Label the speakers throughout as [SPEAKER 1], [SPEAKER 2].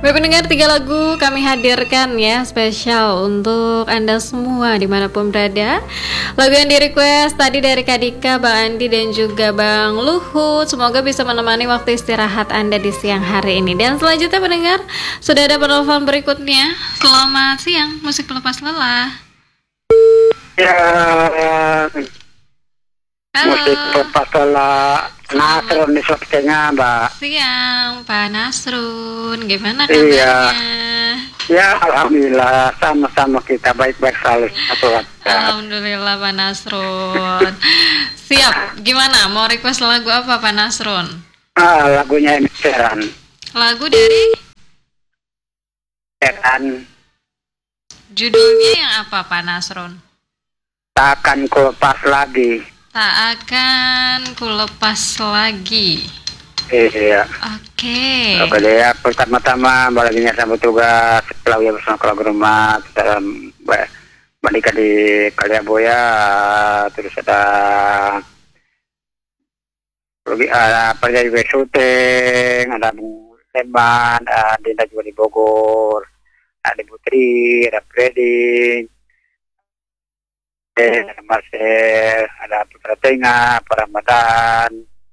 [SPEAKER 1] Baik pendengar, 3 lagu kami hadirkan ya, spesial untuk Anda semua dimanapun berada. Lagu yang di-request tadi dari Kak Dika, Bang Andi, dan juga Bang Luhut. Semoga bisa menemani waktu istirahat Anda di siang hari ini. Dan selanjutnya pendengar, sudah ada penelpon berikutnya. Selamat siang, musik pelepas lelah.
[SPEAKER 2] Ya,
[SPEAKER 1] Halo.
[SPEAKER 2] musik pelepas lelah. Nasrun di sepertinya, Mbak.
[SPEAKER 1] Siang, Pak Nasrun. Gimana kabarnya?
[SPEAKER 2] Iya. Ya, alhamdulillah sama-sama kita baik-baik selalu.
[SPEAKER 1] Alhamdulillah Pak Nasrun. Siap. Gimana? Mau request lagu apa Pak Nasrun?
[SPEAKER 2] Lagunya ini Seran.
[SPEAKER 1] Lagu dari?
[SPEAKER 2] Seran.
[SPEAKER 1] Judulnya yang apa Pak Nasrun?
[SPEAKER 2] Tak akan ku lepas lagi.
[SPEAKER 1] Tak akan ku lepas lagi.
[SPEAKER 2] Iya.
[SPEAKER 1] Oke.
[SPEAKER 2] Oke deh ya, pertama-tama baginya sambut tugas setelah ya bersama keluarga rumah kita menikah di Kaliaboya, terus ada pergi juga syuting, ada Bu Leman, ada Dinda juga di Bogor, ada Putri, ada Freddy, ada Marcel, ada Putra Tengah, Pak Ramadan,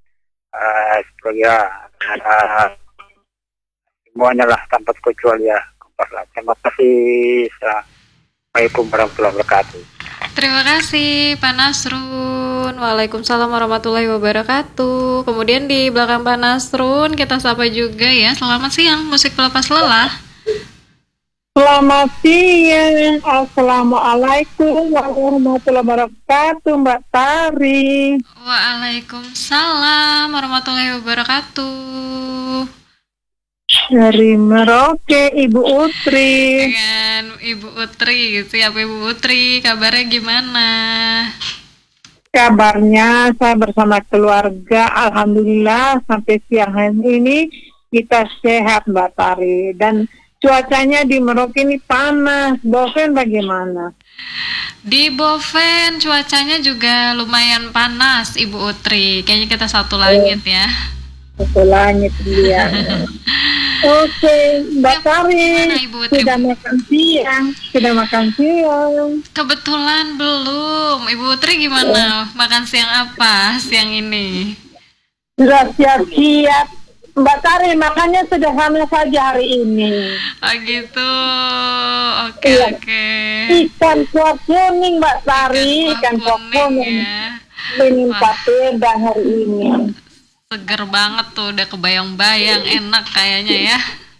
[SPEAKER 2] ya, ada semuanya lah tanpa kecuali ya. Terima kasih. Assalamualaikum warahmatullahi wabarakatuh.
[SPEAKER 1] Terima kasih Pak Nasrun. Waalaikumsalam warahmatullahi wabarakatuh. Kemudian di belakang Pak Nasrun kita sapa juga ya. Selamat siang, musik pelepas lelah.
[SPEAKER 3] Selamat siang. Assalamualaikum warahmatullahi wabarakatuh, Mbak Tari.
[SPEAKER 1] Waalaikumsalam warahmatullahi wabarakatuh.
[SPEAKER 3] Dari Merauke, Ibu Utri.
[SPEAKER 1] Dengan Ibu Utri, siapa Ibu Utri? Kabarnya gimana?
[SPEAKER 3] Kabarnya saya bersama keluarga, alhamdulillah sampai siang hari ini kita sehat, Mbak Tari. Dan cuacanya di Merauke ini panas. Boven bagaimana?
[SPEAKER 1] Di Boven cuacanya juga lumayan panas, Ibu Utri. Kayaknya kita satu langit ya.
[SPEAKER 3] Satu langit dia. Oke, Mbak Tari.
[SPEAKER 1] Gimana, Ibu Utri?
[SPEAKER 3] Sudah makan siang? Sudah makan siang?
[SPEAKER 1] Kebetulan belum. Ibu Utri gimana? Makan siang apa siang ini?
[SPEAKER 3] Sudah siap-siap. Mbak Tari, makannya sederhana saja hari ini.
[SPEAKER 1] Oh gitu. Oke,
[SPEAKER 3] Iya.
[SPEAKER 1] oke.
[SPEAKER 3] Ikan kuah kuning, Mbak Tari. Ikan kuah kuning.
[SPEAKER 1] ya.
[SPEAKER 3] Dengan
[SPEAKER 1] Wah.
[SPEAKER 3] papeda hari ini.
[SPEAKER 1] Seger banget tuh, udah kebayang-bayang, enak kayaknya ya.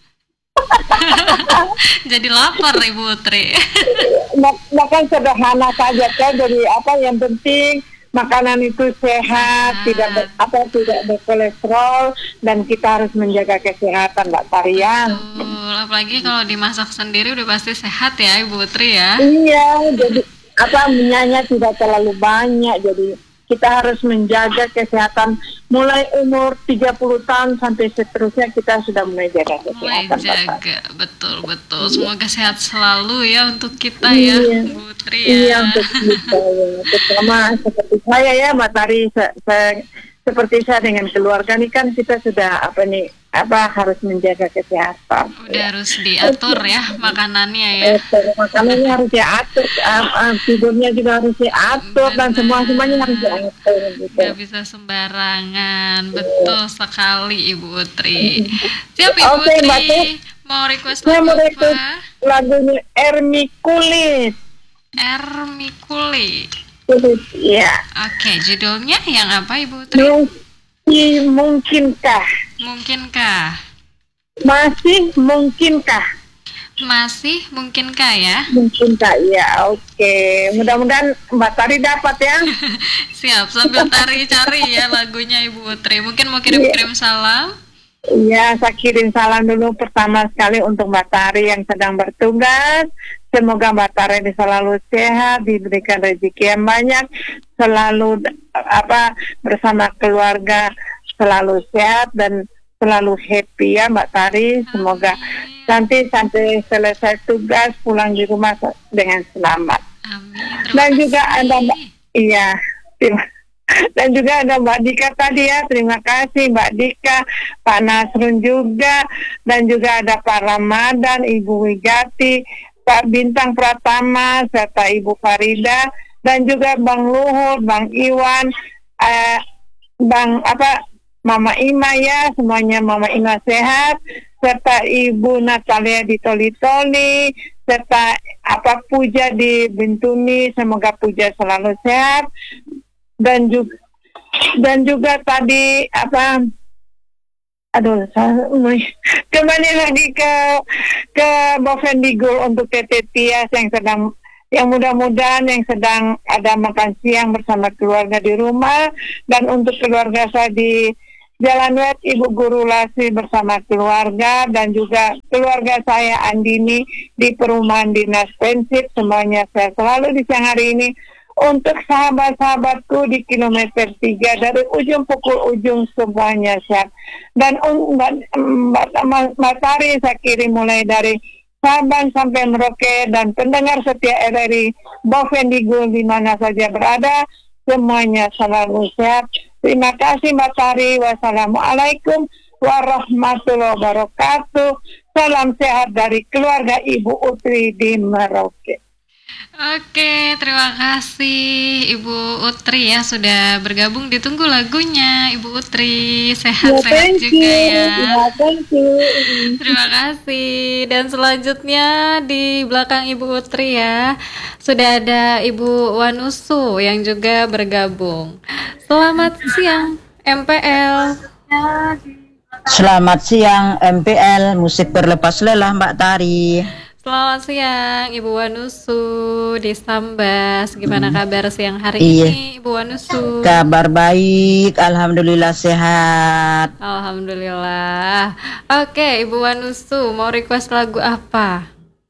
[SPEAKER 1] Jadi lapar Ibu Utri.
[SPEAKER 3] Makan sederhana saja kan. Jadi apa yang penting makanan itu sehat, tidak berkolesterol, dan kita harus menjaga kesehatan, Mbak Tarian.
[SPEAKER 1] Betul, apalagi kalau dimasak sendiri udah pasti sehat ya Ibu Utri ya.
[SPEAKER 3] Iya, jadi minyaknya tidak terlalu banyak, jadi kita harus menjaga kesehatan mulai umur 30 tahun sampai seterusnya kita sudah mulai jaga
[SPEAKER 1] Mulai
[SPEAKER 3] kesehatan.
[SPEAKER 1] jaga, betul. Semoga sehat selalu ya untuk kita ya,
[SPEAKER 3] Iya.
[SPEAKER 1] Bu Tri ya.
[SPEAKER 3] Iya, untuk kita ya. Terutama seperti saya ya, Mbak Tari, seperti saya dengan keluarga nih kan kita sudah harus menjaga kesehatan.
[SPEAKER 1] Udah harus diatur ya makanannya ya.
[SPEAKER 3] Makanannya harus diatur, tidurnya juga harus diatur, dan semuanya harus diatur gitu.
[SPEAKER 1] Gak bisa sembarangan, betul sekali Ibu Utri. Siap Ibu
[SPEAKER 3] Oke, Mbak
[SPEAKER 1] Utri,
[SPEAKER 3] Tut.
[SPEAKER 1] mau request
[SPEAKER 3] Saya
[SPEAKER 1] lagu
[SPEAKER 3] mau request
[SPEAKER 1] apa?
[SPEAKER 3] lagunya Ermi Kulis.
[SPEAKER 1] Ermikuli.
[SPEAKER 3] Ya.
[SPEAKER 1] Oke, judulnya yang apa Ibu Utri?
[SPEAKER 3] Mungkinkah?
[SPEAKER 1] Mungkinkah?
[SPEAKER 3] Masih mungkinkah?
[SPEAKER 1] Masih mungkinkah ya?
[SPEAKER 3] Mungkinkah? Ya, oke. Mudah-mudahan Mbak Tari dapat ya.
[SPEAKER 1] Siap, sambil cari ya lagunya Ibu Utri. Mungkin mau kirim-kirim salam?
[SPEAKER 3] Iya, saya kirim salam dulu pertama sekali untuk Mbak Tari yang sedang bertugas. Semoga Mbak Tari selalu sehat, diberikan rezeki yang banyak, selalu bersama keluarga, selalu sehat dan selalu happy ya Mbak Tari. Semoga nanti sampai selesai tugas pulang di rumah dengan selamat.
[SPEAKER 1] Amin.
[SPEAKER 3] Dan juga Anda, iya, Dan juga ada Mbak Dika tadi ya, terima kasih Mbak Dika, Pak Nasrun juga, dan juga ada Pak Ramadan, Ibu Wigati, Pak Bintang Pratama, serta Ibu Farida, dan juga Bang Luhut, Bang Iwan, Mama Ima ya, semuanya Mama Ima sehat, serta Ibu Natalia di Toli-Toli, serta Puja di Bintuni, semoga Puja selalu sehat, dan juga tadi kembali lagi ke Bovendigul untuk Tete Tias yang mudah-mudahan yang sedang ada makan siang bersama keluarga di rumah, dan untuk keluarga saya di Jalan Wet, Ibu Guru Lasi bersama keluarga, dan juga keluarga saya Andini di Perumahan Dinas Pensip, semuanya saya selalu di siang hari ini. Untuk sahabat-sahabatku di kilometer 3 dari ujung pukul ujung semuanya sehat. Dan Mbak Tari saya kirim mulai dari Sabang sampai Merauke, dan pendengar setia RRI Bovendigul di mana saja berada, semuanya selalu sehat. Terima kasih Mbak Tari. Wassalamualaikum warahmatullahi wabarakatuh. Salam sehat dari keluarga Ibu Utri di Merauke.
[SPEAKER 1] Oke, terima kasih Ibu Utri ya sudah bergabung. Ditunggu lagunya Ibu Utri. Sehat-sehat juga ya.
[SPEAKER 3] Thank you.
[SPEAKER 1] Terima kasih. Dan selanjutnya di belakang Ibu Utri ya sudah ada Ibu Wanusu yang juga bergabung. Selamat siang MPL.
[SPEAKER 4] Selamat siang MPL, musik berlepas lelah Mbak Tari.
[SPEAKER 1] Selamat siang Ibu Wanusu di Sambas. Gimana kabar siang hari ini Ibu Wanusu?
[SPEAKER 4] Kabar baik, alhamdulillah sehat.
[SPEAKER 1] Alhamdulillah. Oke Ibu Wanusu, mau request lagu apa?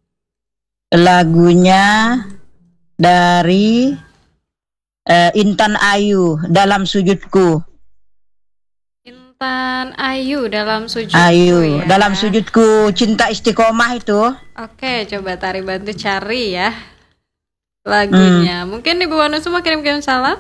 [SPEAKER 4] Lagunya dari Intan Ayu, Dalam Sujudku.
[SPEAKER 1] Intan Ayu, Dalam Sujudku.
[SPEAKER 4] Ayu,
[SPEAKER 1] ya.
[SPEAKER 4] Dalam Sujudku, Cinta Istiqomah itu.
[SPEAKER 1] Oke, coba Tari bantu cari ya lagunya. Mungkin Ibu Wanusu mau kirim-kirim salam?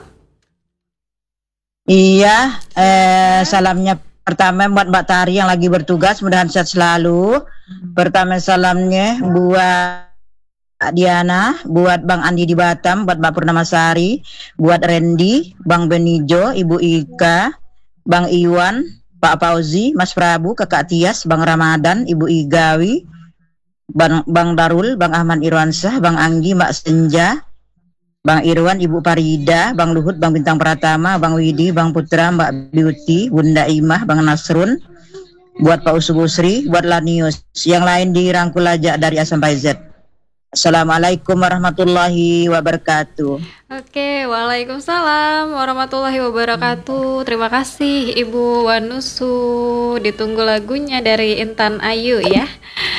[SPEAKER 4] Iya, salamnya pertama buat Mbak Tari yang lagi bertugas, mudah-mudahan sehat selalu. Pertama salamnya buat Diana, buat Bang Andi di Batam, buat Mbak Purnamasari, buat Randy, Bang Benijo, Ibu Ika, Bang Iwan, Pak Fauzi, Mas Prabu, Kakak Tias, Bang Ramadan, Ibu Igawi, Bang Darul, Bang Ahmad Irwansyah, Bang Anggi, Mbak Senja, Bang Irwan, Ibu Farida, Bang Luhut, Bang Bintang Pratama, Bang Widi, Bang Putra, Mbak Beauty, Bunda Imah, Bang Nasrun, buat Pak Usri, buat Lanius, yang lain dirangkul aja dari A sampai Z. Assalamualaikum warahmatullahi wabarakatuh.
[SPEAKER 1] Oke, waalaikumsalam warahmatullahi wabarakatuh. Terima kasih Ibu Wanusu. Ditunggu lagunya dari Intan Ayu ya.